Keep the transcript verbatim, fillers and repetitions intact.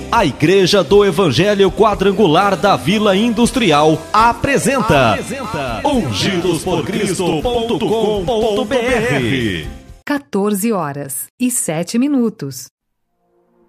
A Igreja do Evangelho Quadrangular da Vila Industrial apresenta, apresenta ungidos por cristo ponto com ponto br. quatorze horas e sete minutos.